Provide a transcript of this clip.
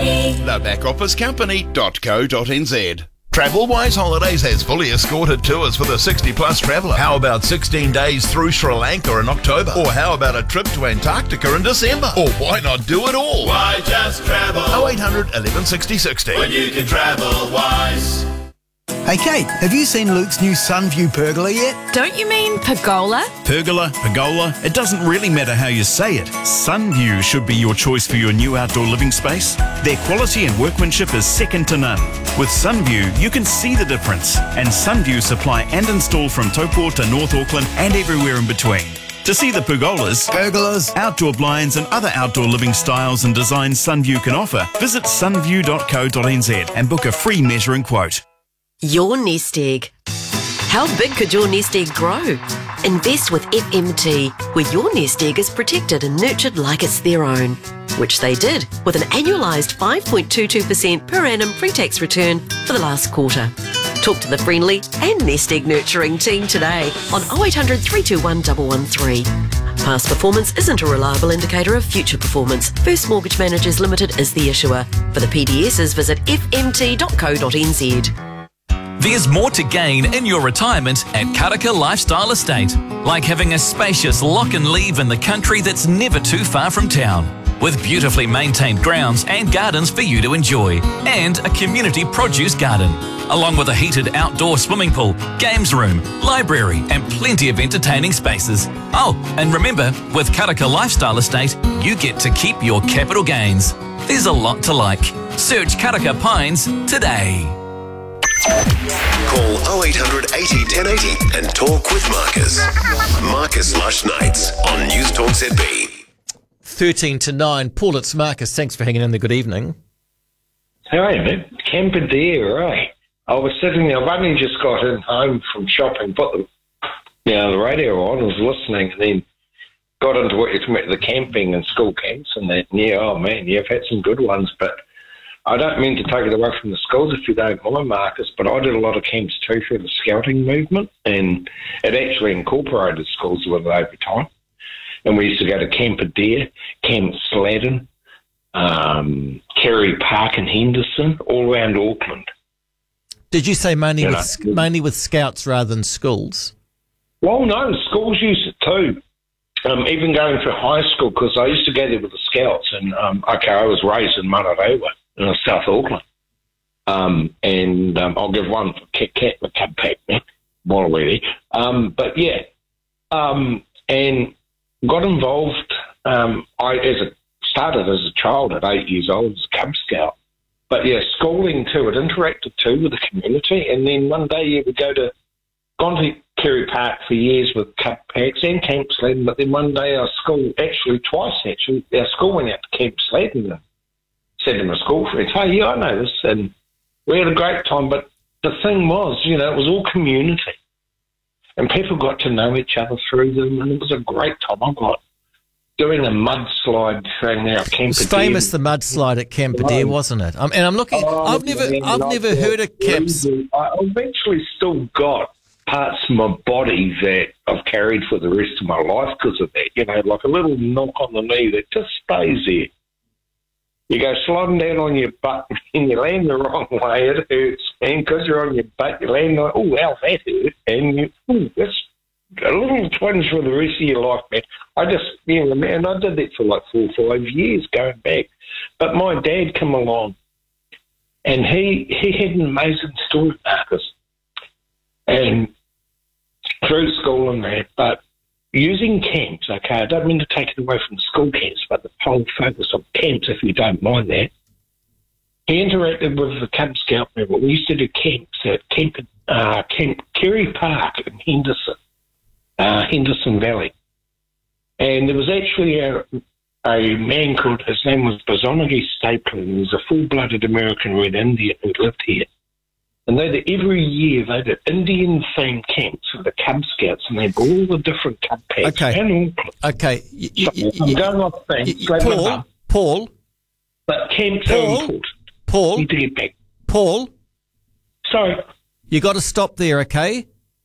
thebackofficecompany.co.nz. TravelWise Holidays has fully escorted tours for the 60-plus traveller. How about 16 days through Sri Lanka in October? Or how about a trip to Antarctica in December? Or why not do it all? Why just travel? 0800 11 60 60. When you can travel wise. Hey Kate, have you seen Luke's new Sunview pergola yet? Don't you mean pergola? Pergola, it doesn't really matter how you say it. Sunview should be your choice for your new outdoor living space. Their quality and workmanship is second to none. With Sunview, you can see the difference. And Sunview supply and install from Taupo to North Auckland and everywhere in between. To see the pergolas, outdoor blinds and other outdoor living styles and designs Sunview can offer, visit sunview.co.nz and book a free measuring quote. Your nest egg. How big could your nest egg grow? Invest with FMT, where your nest egg is protected and nurtured like it's their own, which they did with an annualised 5.22% per annum pre-tax return for the last quarter. Talk to the friendly and nest egg nurturing team today on 0800 321 113. Past performance isn't a reliable indicator of future performance. First Mortgage Managers Limited is the issuer. For the PDSs, visit fmt.co.nz. There's more to gain in your retirement at Karaka Lifestyle Estate, like having a spacious lock and leave in the country that's never too far from town, with beautifully maintained grounds and gardens for you to enjoy, and a community produce garden, along with a heated outdoor swimming pool, games room, library and plenty of entertaining spaces. Oh, and remember, with Karaka Lifestyle Estate, you get to keep your capital gains. There's a lot to like. Search Karaka Pines today. Call 0800 80 1080 and talk with Marcus. Marcus Lush Nights on News Talk ZB. 13 to 9. Paul, it's Marcus. Thanks for hanging in there. Good evening. How are you, mate? Camper Deer, right? I was sitting there. I've only just got in home from shopping, put the radio on, was listening, and then got into what you're talking about, the camping and school camps and that. And yeah, oh man, you've had some good ones, but I don't mean to take it away from the schools if you don't mind, Marcus, but I did a lot of camps too through the scouting movement, and it actually incorporated schools with it over time. And we used to go to Camp Adair, Camp Sladden, Kerry Park and Henderson, all around Auckland. Did you say mainly with scouts rather than schools? Well, no, schools used it too. Even going through high school, because I used to go there with the scouts, and I was raised in Mararewa, in South Auckland. I'll give one for Kit Kat and Cub Pack while we're there. But yeah, and got involved. Started as a child at 8 years old as a Cub Scout. But yeah, schooling too. It interacted too with the community. And then one day you would gone to Kerry Park for years with Cub Packs and Camp Sladden. But then one day our school, twice, our school went out to Camp Sladden and said to my school friends, hey, yeah, I know this. And we had a great time. But the thing was, it was all community. And people got to know each other through them. And it was a great time. I got doing a mudslide thing there at Camp Adair. It's famous, the mudslide at Camp Adair, wasn't it? And I'm looking. I've never heard of camps. I've actually still got parts of my body that I've carried for the rest of my life because of that. Like a little knock on the knee that just stays there. You go sliding down on your butt and you land the wrong way, it hurts. And because you're on your butt, you land like, oh, wow, that hurt. And that's a little twinge for the rest of your life, man. I did that for like 4 or 5 years going back. But my dad came along and he had an amazing story, Marcus. And through school and that, but using camps, okay, I don't mean to take it away from school camps, but the whole focus on camps, if you don't mind that. He interacted with the Cub Scout member. We used to do camps at Camp Kerry Park in Henderson Valley. And there was actually a man called, his name was Bazonagi Stapler, and he was a full-blooded American Red Indian who lived here. And every year they did Indian-themed camps for the Cub Scouts, and they brought all the different Cub Packs. Okay. I'm going off things. Paul. But camps are important. Paul. You need to get back. Paul. Sorry. You got to stop there, okay?